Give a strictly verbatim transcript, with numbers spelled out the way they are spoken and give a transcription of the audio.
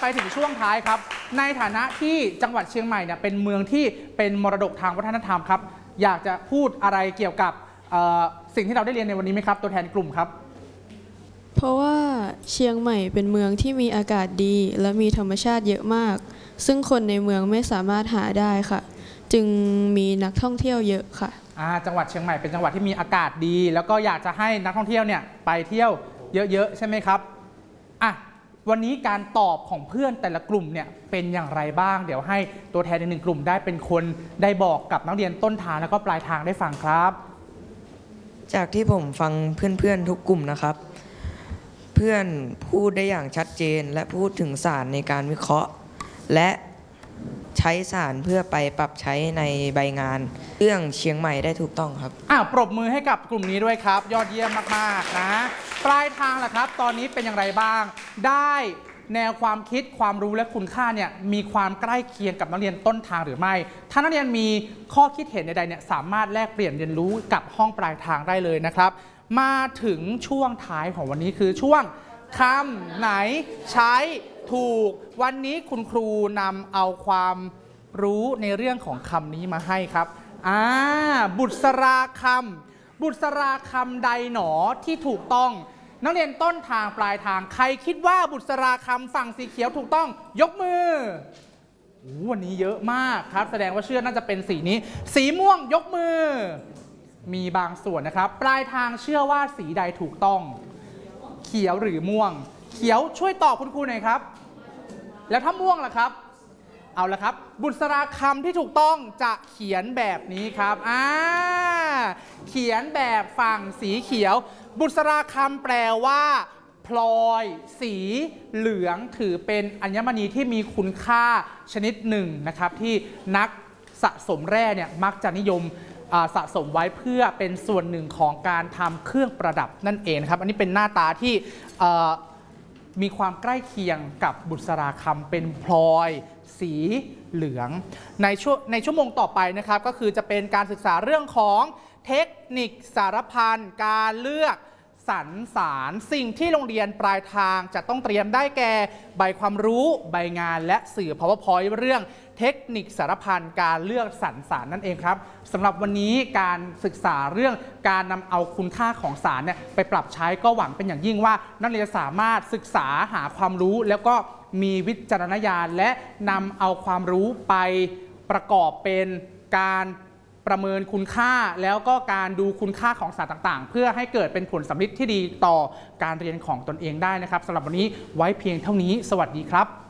ไปถึงช่วงท้ายครับในฐานะที่จังหวัดเชียงใหม่เนี่ยเป็นเมืองที่เป็นมรดกทางวัฒนธรรมครับอยากจะพูดอะไรเกี่ยวกับสิ่งที่เราได้เรียนในวันนี้ไหมครับตัวแทนกลุ่มครับเพราะว่าเชียงใหม่เป็นเมืองที่มีอากาศดีและมีธรรมชาติเยอะมากซึ่งคนในเมืองไม่สามารถหาได้ค่ะจึงมีนักท่องเที่ยวเยอะค่ะจังหวัดเชียงใหม่เป็นจังหวัดที่มีอากาศดีแล้วก็อยากจะให้นักท่องเที่ยวเนี่ยไปเที่ยวเยอะๆใช่ไหมครับอ่ะวันนี้การตอบของเพื่อนแต่ละกลุ่มเนี่ยเป็นอย่างไรบ้างเดี๋ยวให้ตัวแทนในหนึ่งกลุ่มได้เป็นคนได้บอกกับนักเรียนต้นทางแล้วก็ปลายทางได้ฟังครับจากที่ผมฟังเพื่อนๆทุกกลุ่มนะครับเพื่อนพูดได้อย่างชัดเจนและพูดถึงสารในการวิเคราะห์และใช้สารเพื่อไปปรับใช้ในใบงานเรื่องเชียงใหม่ได้ถูกต้องครับอ้าวปรบมือให้กับกลุ่มนี้ด้วยครับยอดเยี่ยมมากๆนะปลายทางล่ะครับตอนนี้เป็นอย่างไรบ้างได้แนวความคิดความรู้และคุณค่าเนี่ยมีความใกล้เคียงกับนักเรียนต้นทางหรือไม่ถ้านักเรียนมีข้อคิดเห็นใดๆเนี่ยสามารถแลกเปลี่ยนเรียนรู้กับห้องปลายทางได้เลยนะครับมาถึงช่วงท้ายของวันนี้คือช่วงคำไหนใช้ถูกวันนี้คุณครูนำเอาความรู้ในเรื่องของคำนี้มาให้ครับอ่าบุษราคำบุษราคำใดหนอที่ถูกต้องนักเรียนต้นทางปลายทางใครคิดว่าบุษราคำฝั่งสีเขียวถูกต้องยกมือวันนี้เยอะมากครับแสดงว่าเชื่อน่าจะเป็นสีนี้สีม่วงยกมือมีบางส่วนนะครับปลายทางเชื่อว่าสีใดถูกต้องเขียวหรือม่วงเขียวช่วยตอบคุณครูหน่อยครับแล้วถ้าม่วงล่ะครับเอาละครับบุษราคำที่ถูกต้องจะเขียนแบบนี้ครับอ่าเขียนแบบฝั่งสีเขียวบุษราคำแปลว่าพลอยสีเหลืองถือเป็นอัญมณีที่มีคุณค่าชนิดหนึ่งนะครับที่นักสะสมแร่เนี่ยมักจะนิยมสะสมไว้เพื่อเป็นส่วนหนึ่งของการทำเครื่องประดับนั่นเองครับอันนี้เป็นหน้าตาที่มีความใกล้เคียงกับบุษราคำเป็นพลอยสีเหลืองในช่วงในชั่วโมงต่อไปนะครับก็คือจะเป็นการศึกษาเรื่องของเทคนิคสารพันการเลือกสรรสารสิ่งที่โรงเรียนปลายทางจะต้องเตรียมได้แก่ใบความรู้ใบงานและสื่อ PowerPoint เรื่องเทคนิคสารพันการเลือกสรรสารนั่นเองครับสำหรับวันนี้การศึกษาเรื่องการนำเอาคุณค่าของสารเนี่ยไปปรับใช้ก็หวังเป็นอย่างยิ่งว่านักเรียนสามารถศึกษาหาความรู้แล้วก็มีวิจารณญาณและนำเอาความรู้ไปประกอบเป็นการประเมินคุณค่าแล้วก็การดูคุณค่าของสารต่างๆเพื่อให้เกิดเป็นผลสำลิดที่ดีต่อการเรียนของตนเองได้นะครับสำหรับวันนี้ไว้เพียงเท่านี้สวัสดีครับ